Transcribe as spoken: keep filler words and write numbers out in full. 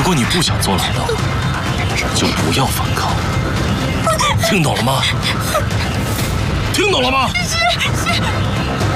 果你不想坐牢的话，就不要反抗，听懂了吗？听懂了吗？ 是是。